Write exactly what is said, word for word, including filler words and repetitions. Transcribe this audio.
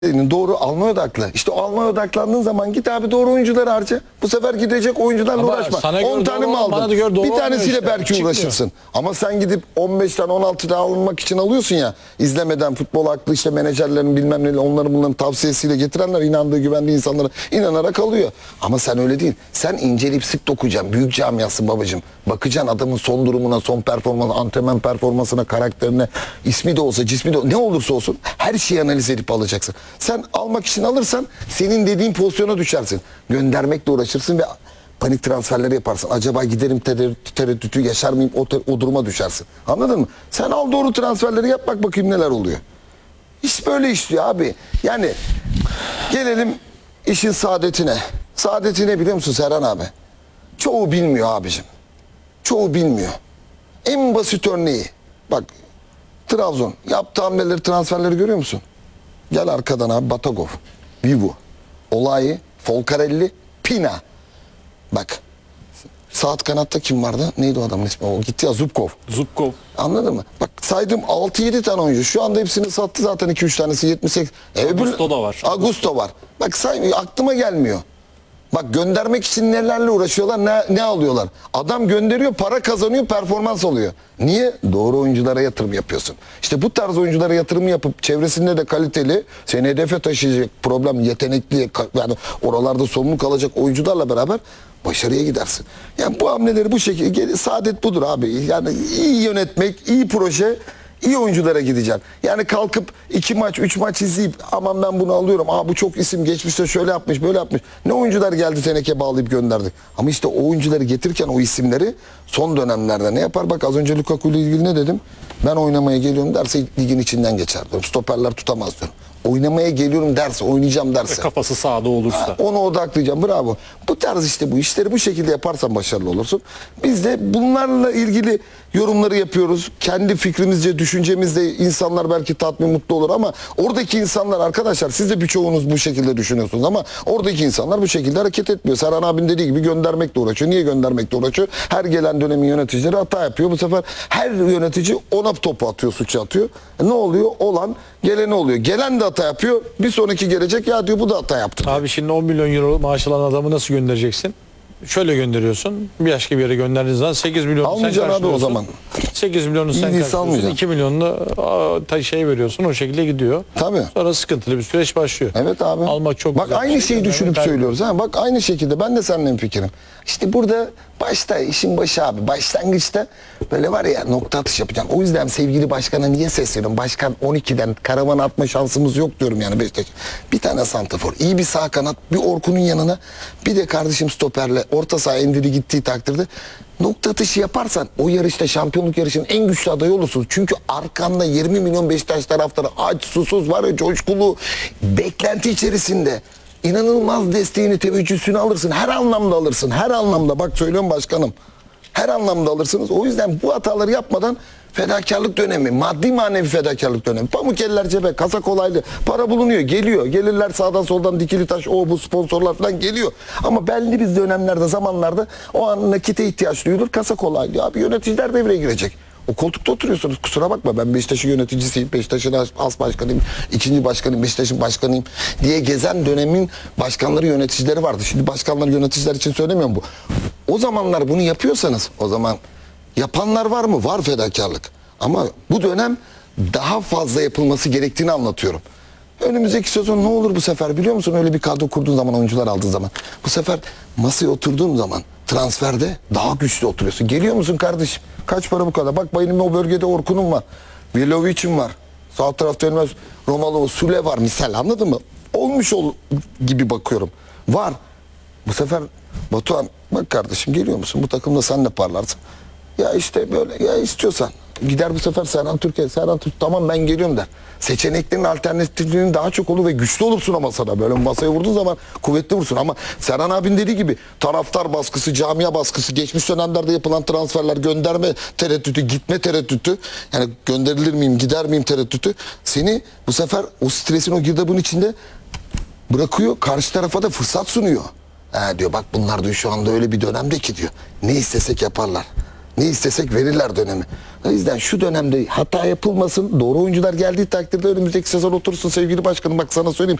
Doğru alma odaklı. İşte o alma odaklandığın zaman git abi doğru oyuncuları harca. Bu sefer gidecek oyuncularla Ama uğraşma. sana göre on tane doğru mi olan, bana da aldın? göre doğru Bir olmuyor tanesiyle işte. belki Çıkmıyor. uğraşırsın. Ama sen gidip on beş tane on altı tane alınmak için alıyorsun ya. İzlemeden futbol aklı işte menajerlerin bilmem neyle onların bunların tavsiyesiyle getirenler inandığı güvendiği insanlara inanarak alıyor. Ama sen öyle değil. Sen inceleyip sık dokuyacaksın. Büyük camiasın babacığım. Bakacaksın adamın son durumuna, son performans, antrenman performansına, karakterine, ismi de olsa, cismi de olsa, ne olursa olsun her şeyi analiz edip alacaksın. Sen almak için alırsan senin dediğin pozisyona düşersin. Göndermekle uğraşırsın ve panik transferleri yaparsın. Acaba giderim tereddütü yaşar mıyım? O, o duruma düşersin. Anladın mı? Sen al doğru transferleri yap bak bakayım neler oluyor. İş böyle işliyor abi. Yani gelelim işin saadetine. Saadeti ne biliyor musun Serhan abi? Çoğu bilmiyor abicim. Çoğu bilmiyor. En basit örneği. Bak Trabzon yaptığı hamleleri, transferleri görüyor musun? Gel arkadan abi Batagov, Vivu, Olayi, Folcarelli, Pina. Bak saat kanatta kim vardı? Neydi o adamın ismi? O gitti ya Zubkov. Zubkov. Anladın mı? Bak saydım altı yedi tane oyuncu. Şu anda hepsini sattı zaten iki üç tanesi yetmiş sekiz. Augusto da var. Augusto var. Bak say aklıma gelmiyor. Bak göndermek için nelerle uğraşıyorlar, ne, ne alıyorlar? Adam gönderiyor, para kazanıyor, performans alıyor. Niye? Doğru oyunculara yatırım yapıyorsun. İşte bu tarz oyunculara yatırım yapıp çevresinde de kaliteli, seni hedefe taşıyacak, problem yetenekli, yani oralarda sorumluluk alacak oyuncularla beraber başarıya gidersin. Yani bu hamleleri bu şekilde, saadet budur abi. Yani iyi yönetmek, iyi proje, İyi oyunculara gideceksin. Yani kalkıp iki maç, üç maç izleyip aman ben bunu alıyorum. Aa bu çok isim geçmişte şöyle yapmış, böyle yapmış. Ne oyuncular geldi teneke bağlayıp gönderdik. Ama işte o oyuncuları getirirken o isimleri son dönemlerde ne yapar? Bak az önce Lukaku ile ilgili ne dedim? Ben oynamaya geliyorum derse ligin içinden geçer diyorum. Stoperler tutamaz diyorum. Oynamaya geliyorum derse, oynayacağım derse. Kafası sağda olursa. Ha, onu odaklayacağım. Bravo. Bu tarz işte bu işleri bu şekilde yaparsan başarılı olursun. Biz de bunlarla ilgili yorumları yapıyoruz. Kendi fikrimizce, düşüncemizle insanlar belki tatmin, mutlu olur ama oradaki insanlar arkadaşlar siz de birçoğunuz bu şekilde düşünüyorsunuz ama oradaki insanlar bu şekilde hareket etmiyor. Serhan abinin dediği gibi göndermekle uğraşıyor. Niye göndermekle uğraşıyor? Her gelen dönemin yöneticileri hata yapıyor. Bu sefer her yönetici ona topu atıyor, suçu atıyor. E ne oluyor? Olan geleni oluyor. Gelen de hata yapıyor. Bir sonraki gelecek ya diyor bu da hata yaptı. Abi şimdi on milyon euro maaş alan adamı nasıl göndereceksin? Şöyle gönderiyorsun. Bir başka bir yere gönderdiğin zaman sekiz milyonu sen Almayacaksın abi o karşılıyorsun. zaman. sekiz milyonu sen İyi değilse karşılıyorsun. almayacaksın. iki milyonunu aa, şey veriyorsun. O şekilde gidiyor. Tabii. Sonra sıkıntılı bir süreç başlıyor. Evet abi. Almak çok Bak güzel bir aynı şey. şeyi Göndermek düşünüp kaybı. söylüyoruz. Ha? Bak aynı şekilde ben de seninle fikrim. İşte burada başta işin başı abi. Başlangıçta böyle var ya nokta atış yapacaksın. O yüzden sevgili başkana niye sesleniyorum? Başkan on ikiden karavan atma şansımız yok diyorum yani Beşiktaş. Bir tane santrafor, iyi bir sağ kanat, bir Orkun'un yanına bir de kardeşim stoperle orta saha Endiri gittiği takdirde nokta atışı yaparsan o yarışta şampiyonluk yarışının en güçlü adayı olursun. Çünkü arkanda yirmi milyon Beşiktaş taraftarı aç susuz var ya coşkulu beklenti içerisinde. İnanılmaz desteğini, teveccühünü alırsın. Her anlamda alırsın. Her anlamda. Bak söylüyorum başkanım. Her anlamda alırsınız. O yüzden bu hataları yapmadan fedakarlık dönemi, maddi manevi fedakarlık dönemi. Pamuk eller cebe, kasa kolaylı. Para bulunuyor, geliyor. Gelirler sağdan soldan dikili taş, o bu sponsorlar falan geliyor. Ama belli biz dönemlerde, zamanlarda o an nakite ihtiyaç duyulur. Kasa kolaylı. Abi yöneticiler devreye girecek. O koltukta oturuyorsunuz. Kusura bakma ben Beşiktaş'ın yöneticisiyim. Beşiktaş'ın as başkanıyım. İkinci başkanıyım. Beşiktaş'ın başkanıyım diye gezen dönemin başkanları yöneticileri vardı. Şimdi başkanlar yöneticiler için söylemiyorum bu. O zamanlar bunu yapıyorsanız o zaman yapanlar var mı? Var fedakarlık. Ama bu dönem daha fazla yapılması gerektiğini anlatıyorum. Önümüzdeki sezon ne olur bu sefer biliyor musun? Öyle bir kadro kurduğun zaman, oyuncular aldığın zaman. Bu sefer masaya oturduğun zaman transferde daha güçlü oturuyorsun. Geliyor musun kardeşim? Kaç para bu kadar? Bak benim o bölgede Orkun'um var. Vilovic'im var. Sağ tarafta Elmas Romalı Sule var misal anladın mı? Olmuş ol gibi bakıyorum. Var. Bu sefer Batuhan bak kardeşim geliyor musun? Bu takımda sen de parlarsın. Ya işte böyle ya istiyorsan. Gider bu sefer Serhan Türkiye, Serhan Türk tamam ben geliyorum der. Seçeneklerin alternatiflerinin daha çok olur ve güçlü olursun ama sana. Böyle masaya vurduğun zaman kuvvetli vursun. Ama Serhan abin dediği gibi taraftar baskısı, camia baskısı, geçmiş dönemlerde yapılan transferler, gönderme tereddütü, gitme tereddütü. Yani gönderilir miyim, gider miyim tereddütü. Seni bu sefer o stresin, o girdabın içinde bırakıyor. Karşı tarafa da fırsat sunuyor. Ha diyor bak bunlar diyor şu anda öyle bir dönemde ki diyor. Ne istesek yaparlar. Ne istesek verirler dönemi. O yüzden şu dönemde hata yapılmasın. Doğru oyuncular geldiği takdirde önümüzdeki sezon otursun sevgili başkanım. Bak sana söyleyeyim.